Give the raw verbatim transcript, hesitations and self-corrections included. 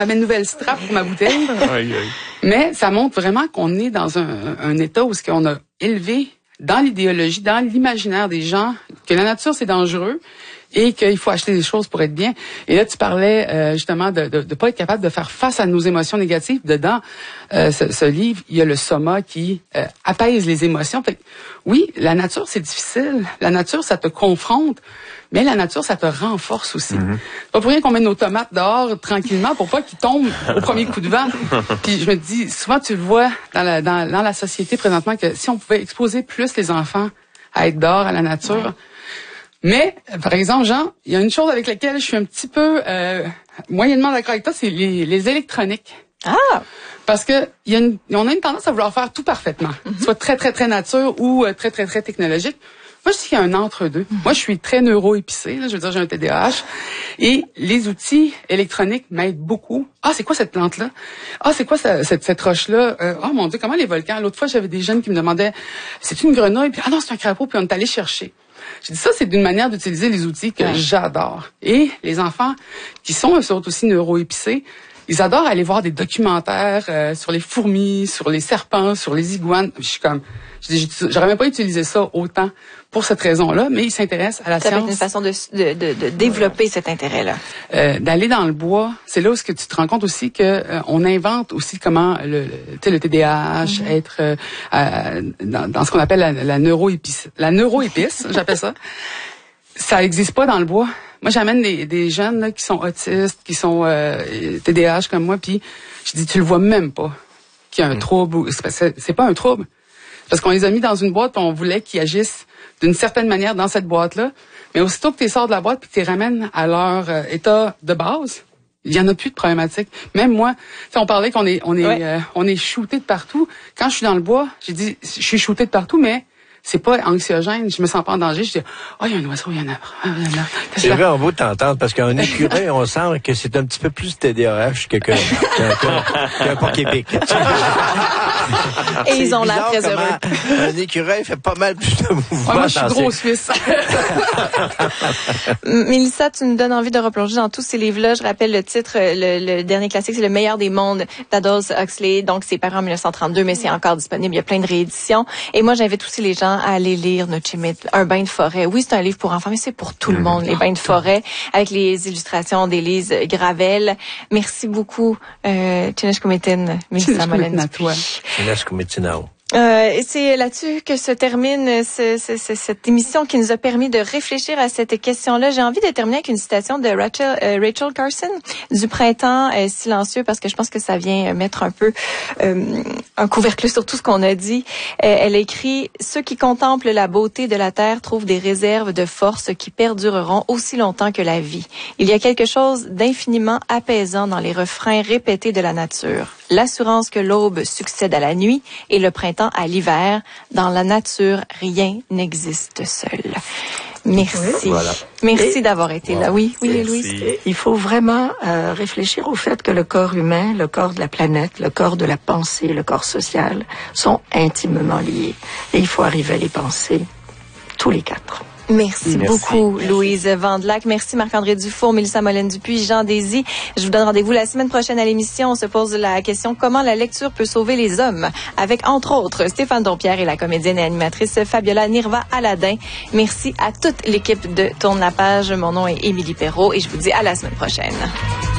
J'avais une nouvelle strap pour ma bouteille. Aïe, aïe. Mais ça montre vraiment qu'on est dans un, un état où ce qu'on a élevé dans l'idéologie, dans l'imaginaire des gens, que la nature, c'est dangereux et qu'il faut acheter des choses pour être bien. Et là, tu parlais euh, justement de ne pas être capable de faire face à nos émotions négatives. Dedans, euh, ce, ce livre, il y a le soma qui euh, apaise les émotions. Fait que, oui, la nature, c'est difficile. La nature, ça te confronte. Mais la nature, ça te renforce aussi. Mm-hmm. C'est pas pour rien qu'on met nos tomates dehors tranquillement pour pas qu'ils tombent au premier coup de vent. Puis je me dis, souvent tu le vois dans la, dans, dans la société présentement que si on pouvait exposer plus les enfants à être dehors, à la nature. Ouais. Mais, par exemple, Jean, il y a une chose avec laquelle je suis un petit peu euh, moyennement d'accord avec toi, c'est les, les électroniques. Ah! Parce que y a une, on a une tendance à vouloir faire tout parfaitement. Mm-hmm. Soit très, très, très nature ou euh, très, très, très technologique. Moi, je dis qu'il y a un entre-deux. Mm-hmm. Moi, je suis très neuro-épicée, là, je veux dire, j'ai un T D A H. Et les outils électroniques m'aident beaucoup. Ah, c'est quoi cette plante-là? Ah, c'est quoi cette, cette, cette roche-là? Euh, oh mon Dieu, comment les volcans? L'autre fois, j'avais des jeunes qui me demandaient, c'est une grenouille? Puis, ah non, c'est un crapaud, puis on est allé chercher. J'ai dit, ça, c'est d'une manière d'utiliser les outils que j'adore. Et les enfants qui sont, eux autres aussi neuro-épicés, ils adorent aller voir des documentaires euh, sur les fourmis, sur les serpents, sur les iguanes. Je suis comme, je dis, j'aurais même pas utilisé ça autant pour cette raison-là, mais ils s'intéressent à la ça science. Ça peut être une façon de, de, de, de développer cet intérêt-là. Euh, d'aller dans le bois, c'est là où ce que tu te rends compte aussi que euh, on invente aussi comment le, le, le T D A H, mm-hmm. être euh, euh, dans, dans ce qu'on appelle la, la neuroépice. La neuroépice, j'appelle ça. Ça existe pas dans le bois. Moi, j'amène des, des jeunes là, qui sont autistes, qui sont euh, T D A H comme moi, puis je dis, tu le vois même pas qu'il y a un mm. trouble. C'est, c'est pas un trouble. Parce qu'on les a mis dans une boîte, puis on voulait qu'ils agissent d'une certaine manière dans cette boîte-là. Mais aussitôt que tu les sors de la boîte puis que tu les ramènes à leur euh, état de base, il y en a plus de problématiques. Même moi, on parlait qu'on est, on est, ouais. euh, on est shooté de partout. Quand je suis dans le bois, j'ai dit, je suis shooté de partout, mais c'est pas anxiogène, je me sens pas en danger. Je dis, oh, il y a un oiseau, il y en a. Ah, il y en a. C'est vrai, on veut t'entendre, parce qu'un écureuil, on sent que c'est un petit peu plus T D A H que, que, que, qu'un porc-épic. Et ils ont l'air très heureux. Un écureuil fait pas mal plus de mouvements. Ouais, moi, je suis gros suisse. Mélissa, tu nous donnes envie de replonger dans tous ces livres-là. Je rappelle le titre, le, le dernier classique, c'est Le meilleur des mondes d'Aldous Huxley. Donc, c'est paru en dix-neuf cent trente-deux, mais c'est encore disponible. Il y a plein de rééditions. Et moi, j'invite aussi les gens à aller lire Nochimit, Un bain de forêt. Oui, c'est un livre pour enfants, mais c'est pour tout le monde, les bains de forêt, avec les illustrations d'Élise Gravel. Merci beaucoup, euh, Tchineshkumitin, Mélissa Molen-Dupuis. Euh, et c'est là-dessus que se termine ce, ce, ce, cette émission qui nous a permis de réfléchir à cette question-là. J'ai envie de terminer avec une citation de Rachel, euh, Rachel Carson du Printemps euh, silencieux, parce que je pense que ça vient mettre un peu euh, un couvercle sur tout ce qu'on a dit. Euh, elle a écrit « Ceux qui contemplent la beauté de la terre trouvent des réserves de force qui perdureront aussi longtemps que la vie. Il y a quelque chose d'infiniment apaisant dans les refrains répétés de la nature. L'assurance que l'aube succède à la nuit et le printemps à l'hiver. Dans la nature, rien n'existe seul. » Merci. Oui, voilà. Merci et, d'avoir été voilà. là. Oui, oui, Louise. Il faut vraiment euh, réfléchir au fait que le corps humain, le corps de la planète, le corps de la pensée, le corps social sont intimement liés. Et il faut arriver à les penser tous les quatre. Merci, Merci beaucoup, Louise Vandelac. Merci, Marc-André Dufour, Mélissa Molen-Dupuis, Jean Désy. Je vous donne rendez-vous la semaine prochaine à l'émission. On se pose la question comment la lecture peut sauver les hommes, avec, entre autres, Stéphane Dompierre et la comédienne et animatrice Fabiola Nirva-Aladin. Merci à toute l'équipe de Tourne la page. Mon nom est Émilie Perrault et je vous dis à la semaine prochaine.